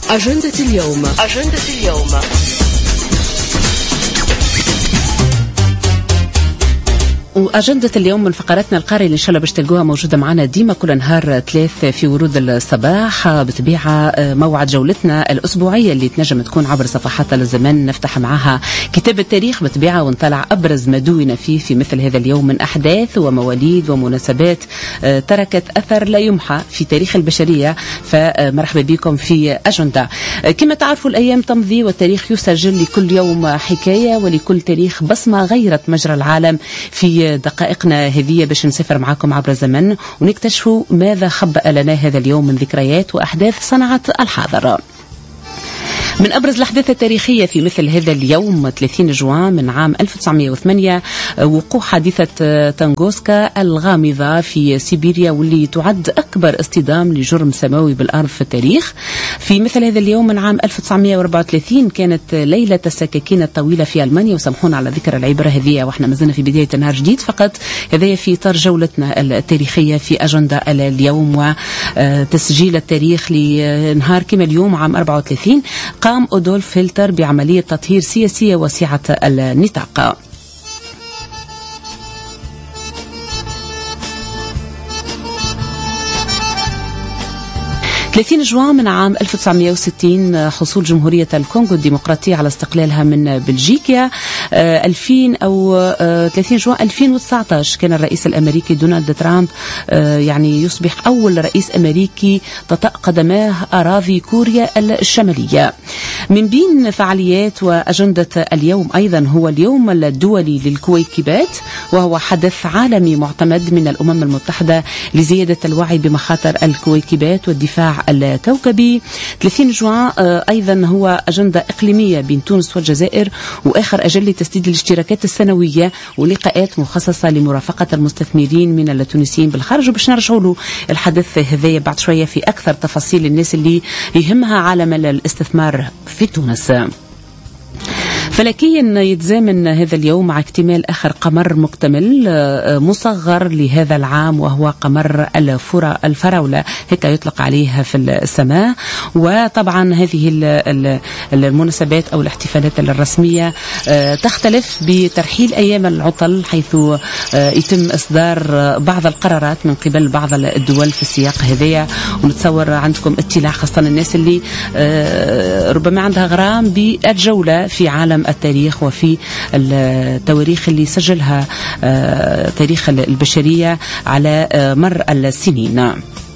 أجندة اليوم. وأجندة اليوم من فقراتنا القارئة اللي إن شاء الله باش تلقوها موجودة معنا ديما كل نهار 3 في ورود الصباح بطبيعة. موعد جولتنا الأسبوعية اللي تنجم تكون عبر صفحات الزمان، نفتح معها كتاب التاريخ بطبيعة ونطلع أبرز ما دون فيه في مثل هذا اليوم من أحداث ومواليد ومناسبات تركت أثر لا يمحى في تاريخ البشرية. فمرحبا بكم في أجندة. كما تعرفوا الأيام تمضي والتاريخ يسجل، لكل يوم حكاية ولكل تاريخ بصمة غيرت مجرى العالم. في دقائقنا هذه باش نسافر معكم عبر الزمن ونكتشفوا ماذا خبأ لنا هذا اليوم من ذكريات وأحداث صنعت الحاضر. من أبرز الأحداث التاريخية في مثل هذا اليوم 30 جوان من عام 1908 وقوع حادثة تنغوسكا الغامضة في سيبيريا، واللي تعد أكبر اصطدام لجرم سماوي بالأرض في التاريخ. في مثل هذا اليوم من عام 1934 كانت ليلة السكاكين الطويلة في ألمانيا، وسامحونا على ذكر العبارة هذه وإحنا مازلنا في بداية نهار جديد فقط. هذا في إطار جولتنا التاريخية في أجندة اليوم وتسجيل التاريخ لنهار كما اليوم عام 34 قام أودولف هتلر بعملية تطهير سياسية واسعة النطاق. 30 جوان من عام 1960 حصول جمهورية الكونغو الديمقراطية على استقلالها من بلجيكا. 30 جوان 2019 كان الرئيس الأمريكي دونالد ترامب يعني يصبح أول رئيس أمريكي تطأ قدماه أراضي كوريا الشمالية. من بين فعاليات وأجندة اليوم أيضا هو اليوم الدولي للكويكبات، وهو حدث عالمي معتمد من الأمم المتحدة لزيادة الوعي بمخاطر الكويكبات والدفاع الكوكبي. 30 جوان أيضا هو أجندة إقليمية بين تونس والجزائر، وآخر أجل لتسديد الاشتراكات السنوية ولقاءات مخصصة لمرافقة المستثمرين من التونسيين بالخارج. وباش نرجعوا له الحدث هذا بعد شوية في أكثر تفاصيل الناس اللي يهمها عالم الاستثمار في تونس. فلكيا يتزامن هذا اليوم مع اكتمال آخر قمر مكتمل مصغر لهذا العام، وهو قمر الفراولة، هيك يطلق عليه في السماء. وطبعا هذه المناسبات أو الاحتفالات الرسمية تختلف بترحيل أيام العطل، حيث يتم إصدار بعض القرارات من قبل بعض الدول في السياق هذايا. ونتصور عندكم اطلاع خاصة الناس اللي ربما عندها غرام بالجولة في عالم التاريخ وفي التواريخ اللي سجلها تاريخ البشرية على مر السنين.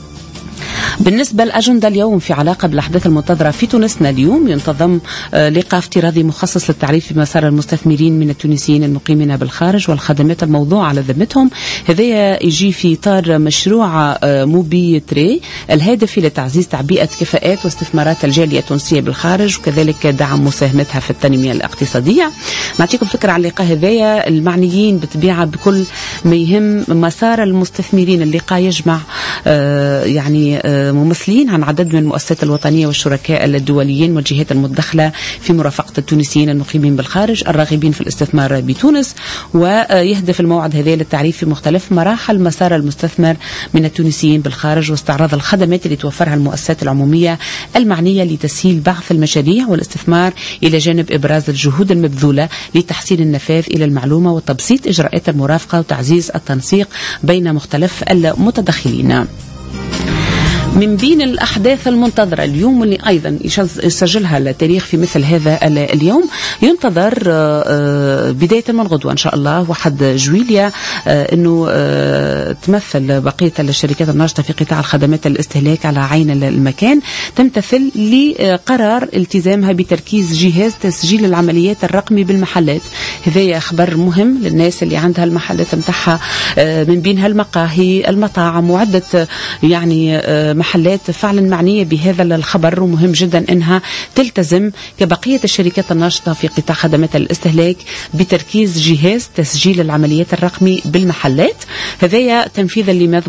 بالنسبة للأجندة اليوم في علاقة بالأحداث المنتظرة في تونسنا، اليوم ينتظم لقاء افتراضي مخصص للتعريف بمسار المستثمرين من التونسيين المقيمين بالخارج والخدمات الموضوعة على ذمتهم. هذا يجي في إطار مشروع موبي تري الهادف إلى تعزيز تعبئة كفاءات واستثمارات الجالية التونسية بالخارج، وكذلك دعم مساهمتها في التنمية الاقتصادية. نعطيكم فكرة عن اللقاء هذايا. المعنيين بطبيعة بكل ما يهم مسار المستثمرين. اللقاء يجمع يعني ممثلين عن عدد من المؤسسات الوطنية والشركاء الدوليين والجهات المتدخلة في مرافقة التونسيين المقيمين بالخارج الراغبين في الاستثمار بتونس. ويهدف الموعد هذا للتعريف في مختلف مراحل مسار المستثمر من التونسيين بالخارج، واستعراض الخدمات اللي توفرها المؤسسات العمومية المعنية لتسهيل بعث المشاريع والاستثمار، إلى جانب إبراز الجهود المبذولة لتحسين النفاذ إلى المعلومة وتبسيط إجراءات المرافقة وتعزيز التنسيق بين مختلف المتدخلين. من بين الأحداث المنتظرة اليوم اللي أيضا يسجلها التاريخ في مثل هذا اليوم، ينتظر بداية من غدوة إن شاء الله 1 جويليا أنه تمثل بقية الشركات الناشطة في قطاع الخدمات الاستهلاك على عين المكان تمتثل لقرار التزامها بتركيز جهاز تسجيل العمليات الرقمي بالمحلات. هذا خبر مهم للناس اللي عندها المحلات متاعها، من بينها المقاهي، المطاعم، وعدة يعني محلات فعلا معنية بهذا الخبر. ومهم جدا أنها تلتزم كبقية الشركات الناشطة في قطاع خدمات الاستهلاك بتركيز جهاز تسجيل العمليات الرقمي بالمحلات. هذا تنفيذا لما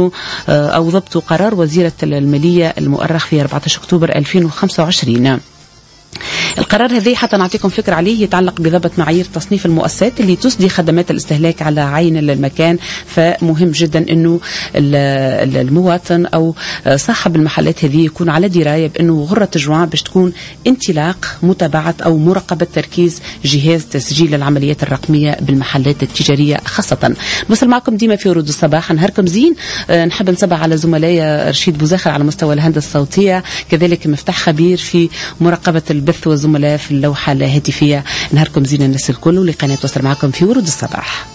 ضبط قرار وزيرة المالية المؤرخ في 14 أكتوبر 2025. القرار هذا حتى نعطيكم فكرة عليه يتعلق بضبط معايير تصنيف المؤسسات اللي تسدي خدمات الاستهلاك على عين المكان. فمهم جدا انه المواطن او صاحب المحلات هذه يكون على دراية بانه غرة جوان باش تكون انطلاق متابعة او مراقبة تركيز جهاز تسجيل العمليات الرقمية بالمحلات التجارية خاصة. نوصل معكم ديما في ورود الصباح، نهاركم زين. نحب نصبح على زملائي رشيد بوزاخر على مستوى الهندسة الصوتية، كذلك مفتاح خبير في مراقبة البث والزملاء في اللوحة الهاتفية. نهاركم زين الناس الكل، ولقناة توصل معكم في ورود الصباح.